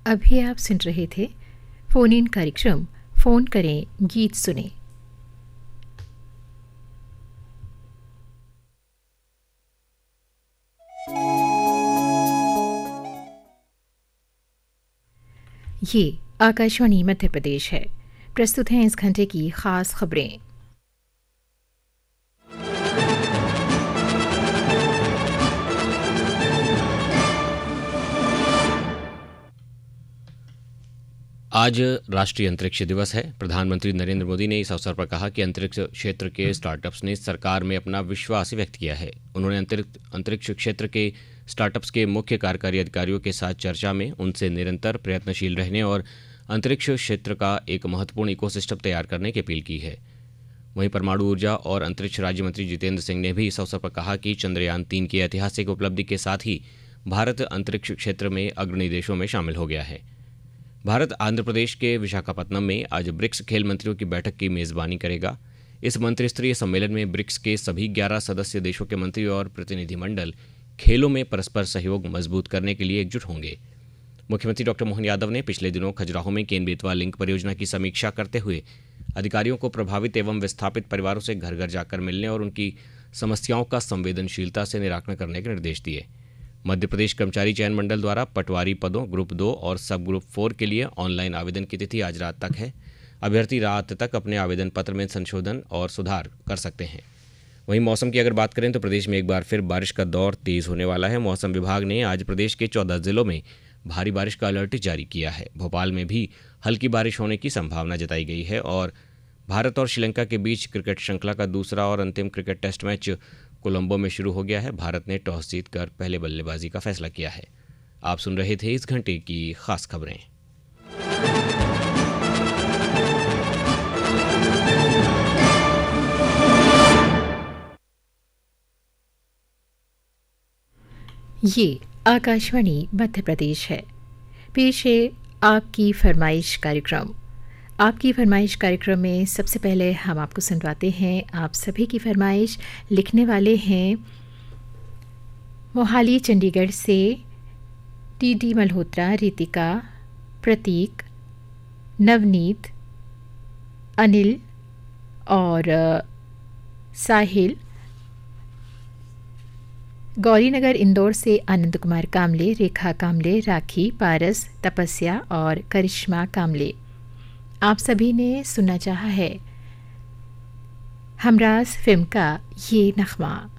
अभी आप सुन रहे थे फ़ोन इन कार्यक्रम फ़ोन करें गीत सुने। ये आकाशवाणी मध्य प्रदेश है। प्रस्तुत हैं इस घंटे की खास खबरें। आज राष्ट्रीय अंतरिक्ष दिवस है। प्रधानमंत्री नरेंद्र मोदी ने इस अवसर पर कहा कि अंतरिक्ष क्षेत्र के स्टार्टअप्स ने सरकार में अपना विश्वास व्यक्त किया है। उन्होंने अंतरिक्ष क्षेत्र के स्टार्टअप्स के मुख्य कार्यकारी अधिकारियों के साथ चर्चा में उनसे निरंतर प्रयत्नशील रहने और अंतरिक्ष क्षेत्र का एक महत्वपूर्ण इकोसिस्टम तैयार करने की अपील की है। वहीं परमाणु ऊर्जा और अंतरिक्ष राज्य मंत्री जितेंद्र सिंह ने भी इस अवसर पर कहा कि चंद्रयान 3 की ऐतिहासिक उपलब्धि के साथ ही भारत अंतरिक्ष क्षेत्र में अग्रणी देशों में शामिल हो गया है। भारत आंध्र प्रदेश के विशाखापत्तनम में आज ब्रिक्स खेल मंत्रियों की बैठक की मेजबानी करेगा। इस मंत्रिस्तरीय सम्मेलन में ब्रिक्स के सभी 11 सदस्य देशों के मंत्री और प्रतिनिधिमंडल खेलों में परस्पर सहयोग मजबूत करने के लिए एकजुट होंगे। मुख्यमंत्री डॉक्टर मोहन यादव ने पिछले दिनों खजुराहो में केन बेतवा लिंक परियोजना की समीक्षा करते हुए अधिकारियों को प्रभावित एवं विस्थापित परिवारों से घर घर जाकर मिलने और उनकी समस्याओं का संवेदनशीलता से निराकरण करने के निर्देश दिए। मध्य प्रदेश कर्मचारी चयन मंडल द्वारा पटवारी पदों ग्रुप 2 और सब ग्रुप 4 के लिए ऑनलाइन आवेदन की तिथि आज रात तक है। अभ्यर्थी रात तक अपने आवेदन पत्र में संशोधन और सुधार कर सकते हैं। वहीं मौसम की अगर बात करें तो प्रदेश में एक बार फिर बारिश का दौर तेज होने वाला है। मौसम विभाग ने आज प्रदेश के 14 जिलों में भारी बारिश का अलर्ट जारी किया है। भोपाल में भी हल्की बारिश होने की संभावना जताई गई है। और भारत और श्रीलंका के बीच क्रिकेट श्रृंखला का दूसरा और अंतिम क्रिकेट टेस्ट मैच कोलंबो में शुरू हो गया है। भारत ने टॉस जीतकर पहले बल्लेबाजी का फैसला किया है। आप सुन रहे थे इस घंटे की खास खबरें। ये आकाशवाणी मध्य प्रदेश है। पेश है आपकी फरमाइश कार्यक्रम। आपकी फरमाइश कार्यक्रम में सबसे पहले हम आपको सुनवाते हैं आप सभी की फरमाइश। लिखने वाले हैं मोहाली चंडीगढ़ से टी मल्होत्रा, रितिका, प्रतीक, नवनीत, अनिल और साहिल। गौरीनगर इंदौर से आनंद कुमार कामले, रेखा कामले, राखी, पारस, तपस्या और करिश्मा कामले। आप सभी ने सुनना चाहा है हमराज फिल्म का ये नगमा।